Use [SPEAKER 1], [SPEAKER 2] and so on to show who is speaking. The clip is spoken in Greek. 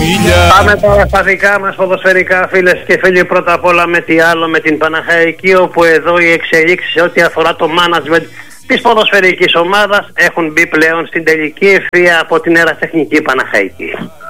[SPEAKER 1] φιλιά.
[SPEAKER 2] Πάμε τώρα στα δικά μας ποδοσφαιρικά, φίλες και φίλοι. Πρώτα απ' όλα με τι άλλο, με την Παναχαϊκή, όπου εδώ οι εξελίξεις σε ό,τι αφορά το management της ποδοσφαιρικής ομάδας έχουν μπει πλέον στην τελική ευθεία από την ερασιτεχνική Παναχαϊκή.